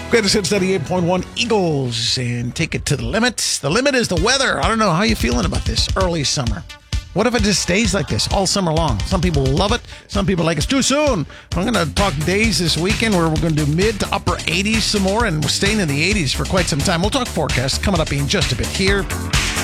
Greatest Hits 98.1 Eagles, and take it to the limit. The limit is the weather. I don't know how you feeling about this early summer. What if it just stays like this all summer long? Some people love it. Some people like it's too soon. I'm going to talk days this weekend where we're going to do mid to upper 80s some more, and we're staying in the 80s for quite some time. We'll talk forecast coming up in just a bit here